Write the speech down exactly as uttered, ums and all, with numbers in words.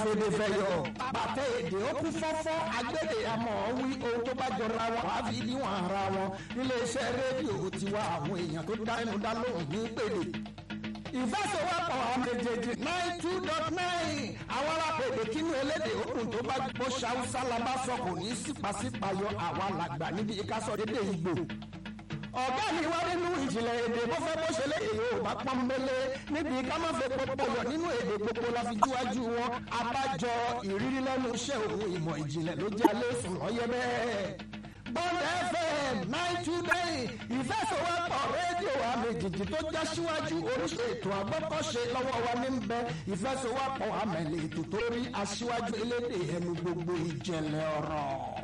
fèdèfẹ̀yọ̀ bàtẹ èdè ó kún fọ́fọ́ agbẹ́dẹ àmọ́ wí ohun tó bá jọra wọn wàá fi níwọ̀n ara wọn iléeṣẹ́ rédíò tiwa àwọn èèyàn tó dá ẹnu dá lóhùn ní pèlè ìfẹsẹ̀wọ́pọ̀ àwọn méjèèjì nine two dot nine àwọn alápèdè kínú elédè òkun tó bá gbọ́ ṣáúṣá la bá sọ kò ní sípàsípàyọ àwa làgbà níbi ìkásọ̀ dédé ìgbò ọ̀gá mi wá nínú ìjìnlẹ̀ èdè bó fẹ́ bó ṣe lé èyí ò bá pọ́n mẹ́lẹ́ níbi ká má fẹ́ pọ́pọ́yọ̀ nínú èdè gbogbo la fi júwájú wọn abájọ ìrírí lẹ́nu iṣẹ́ òun ìmọ̀ ìjìnlẹ̀ ló jẹ́ alẹ́ sùn lọ́yẹ́ bẹ́ẹ̀. Bond F M nine two nine ìfẹsọ̀wọ́pọ̀ rédíò àmìjìjì tó já síwájú oríṣi ètò àgbọ́kọ̀ṣe lọ́wọ́ wa ní bẹ ìfẹsọ̀wọ́pọ̀ àmẹ̀lẹ̀ ètò tó rí aṣíwájú elédè ẹnu gbogbo ìjẹ̀lẹ̀ ọ̀rọ̀.